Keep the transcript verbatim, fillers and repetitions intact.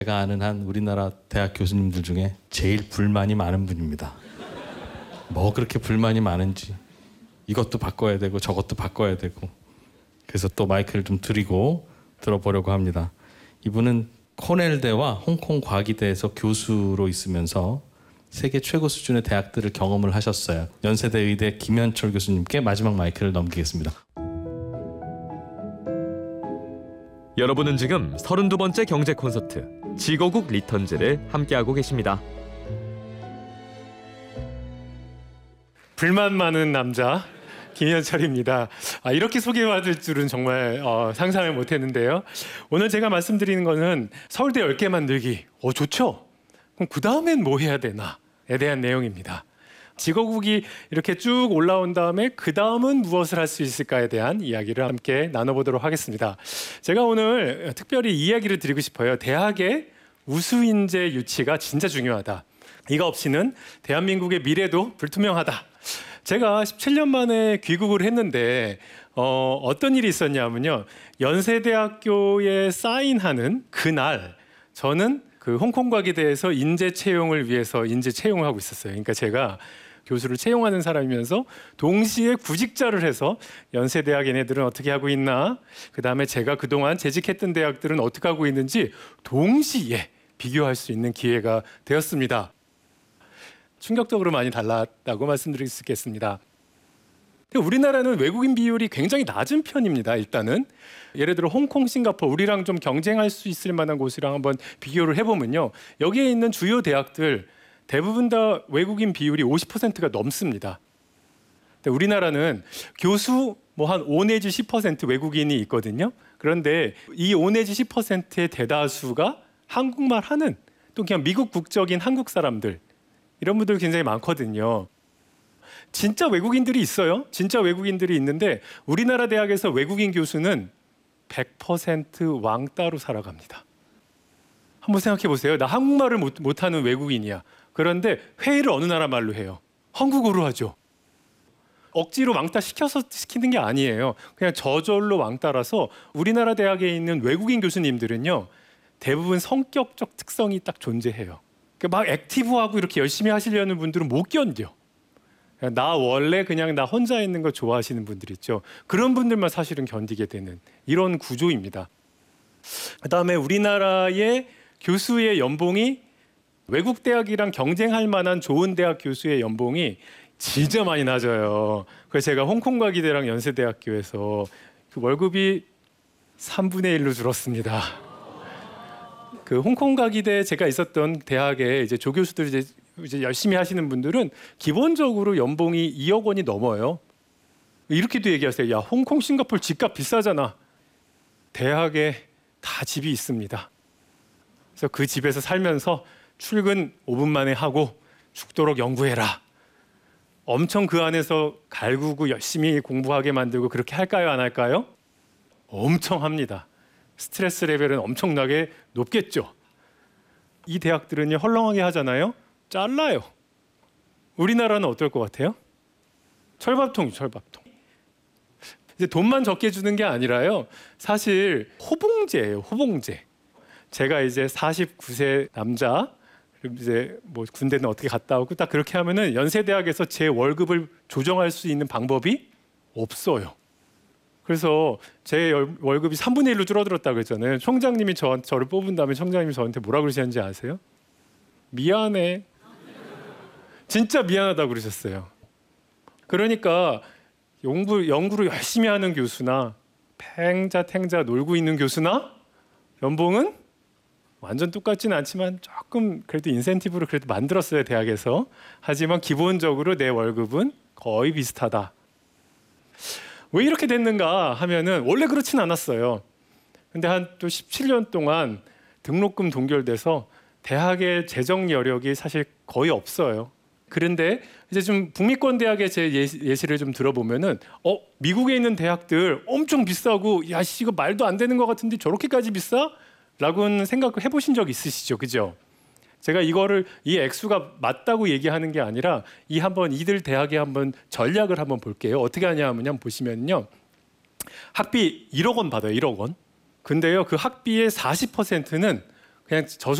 제가 아는 한 우리나라 대학 교수님들 중에 제일 불만이 많은 분입니다. 뭐 그렇게 불만이 많은지 이것도 바꿔야 되고 저것도 바꿔야 되고. 그래서 또 마이크를 좀 드리고 들어보려고 합니다. 이분은 코넬대와 홍콩 과기대에서 교수로 있으면서 세계 최고 수준의 대학들을 경험을 하셨어요. 연세대 의대 김현철 교수님께 마지막 마이크를 넘기겠습니다. 여러분은 지금 서른두 번째 경제 콘서트 지거국 리턴즈를 함께하고 계십니다. 불만 많은 남자 김현철입니다. 아, 이렇게 소개받을 줄은 정말 어, 상상을 못했는데요. 오늘 제가 말씀드리는 거는 서울대 열 개 만들기. 어, 좋죠? 그럼 그 다음엔 뭐 해야 되나에 대한 내용입니다. 지거국이 이렇게 쭉 올라온 다음에 그 다음은 무엇을 할 수 있을까에 대한 이야기를 함께 나눠보도록 하겠습니다. 제가 오늘 특별히 이야기를 드리고 싶어요. 대학의 우수인재 유치가 진짜 중요하다. 이거 없이는 대한민국의 미래도 불투명하다. 제가 십칠 년 만에 귀국을 했는데 어, 어떤 일이 있었냐면요. 연세대학교에 사인하는 그날 저는 그 홍콩과기대에서 인재 채용을 위해서 인재 채용을 하고 있었어요. 그러니까 제가 교수를 채용하는 사람이면서 동시에 구직자를 해서 연세대학 얘네들은 어떻게 하고 있나, 그 다음에 제가 그동안 재직했던 대학들은 어떻게 하고 있는지 동시에 비교할 수 있는 기회가 되었습니다. 충격적으로 많이 달랐다고 말씀드릴 수 있겠습니다. 우리나라는 외국인 비율이 굉장히 낮은 편입니다. 일단은 예를 들어 홍콩, 싱가포르, 우리랑 좀 경쟁할 수 있을 만한 곳이랑 한번 비교를 해보면요, 여기에 있는 주요 대학들 대부분 다 외국인 비율이 오십 퍼센트가 넘습니다. 근데 우리나라는 교수 뭐 한 오 내지 십 퍼센트 외국인이 있거든요. 그런데 이 오 내지 십 퍼센트의 대다수가 한국말 하는, 또 그냥 미국 국적인 한국 사람들, 이런 분들 굉장히 많거든요. 진짜 외국인들이 있어요. 진짜 외국인들이 있는데 우리나라 대학에서 외국인 교수는 백 퍼센트 왕따로 살아갑니다. 한번 생각해 보세요. 나 한국말을 못, 못하는 외국인이야. 그런데 회의를 어느 나라 말로 해요? 한국어로 하죠. 억지로 왕따 시켜서 시키는 게 아니에요. 그냥 저절로 왕따라서 우리나라 대학에 있는 외국인 교수님들은요, 대부분 성격적 특성이 딱 존재해요. 막 액티브하고 이렇게 열심히 하시려는 분들은 못 견뎌. 나 원래 그냥 나 혼자 있는 거 좋아하시는 분들 있죠. 그런 분들만 사실은 견디게 되는 이런 구조입니다. 그다음에 우리나라의 교수의 연봉이 외국 대학이랑 경쟁할 만한 좋은 대학 교수의 연봉이 진짜 많이 낮아요. 그래서 제가 홍콩과기대랑 연세대학교에서 그 월급이 삼분의 일로 줄었습니다. 그 홍콩과기대 제가 있었던 대학에 이제 조교수들 이제, 이제 열심히 하시는 분들은 기본적으로 연봉이 이억 원이 넘어요. 이렇게도 얘기하세요. 야, 홍콩, 싱가포르 집값 비싸잖아. 대학에 다 집이 있습니다. 그래서 그 집에서 살면서 출근 오 분 만에 하고 죽도록 연구해라. 엄청 그 안에서 갈구고 열심히 공부하게 만들고 그렇게 할까요, 안 할까요? 엄청 합니다. 스트레스 레벨은 엄청나게 높겠죠. 이 대학들은요, 헐렁하게 하잖아요. 잘라요. 우리나라는 어떨 것 같아요? 철밥통이 철밥통. 이제 돈만 적게 주는 게 아니라요, 사실 호봉제예요. 호봉제. 제가 이제 사십구 세 남자, 이제 뭐 군대는 어떻게 갔다 오고 딱 그렇게 하면은 연세대학에서 제 월급을 조정할 수 있는 방법이 없어요. 그래서 제 월급이 삼분의 일로 줄어들었다고 했잖아요. 총장님이 저, 저를 뽑은 다음에 총장님이 저한테 뭐라 그러시는지 아세요? 미안해. 진짜 미안하다고 그러셨어요. 그러니까 연구, 연구를 열심히 하는 교수나 팽자탱자 놀고 있는 교수나 연봉은 완전 똑같지는 않지만 조금 그래도 인센티브를 그래도 만들었어요, 대학에서. 하지만 기본적으로 내 월급은 거의 비슷하다. 왜 이렇게 됐는가 하면은 원래 그렇진 않았어요. 근데 한 또 십칠 년 동안 등록금 동결돼서 대학의 재정 여력이 사실 거의 없어요. 그런데 이제 좀 북미권 대학의 제 예시를 좀 들어보면은 어 미국에 있는 대학들 엄청 비싸고 야 씨 이거 말도 안 되는 것 같은데 저렇게까지 비싸? 라고는 생각해 보신 적 있으시죠, 그죠? 제가 이거를 이 액수가 맞다고 얘기하는 게 아니라 이 한번 이들 대학의 한번 전략을 한번 볼게요. 어떻게 하냐면 보시면요, 학비 일억 원 받아요, 일억 원. 근데요, 그 학비의 사십 퍼센트는 그냥 저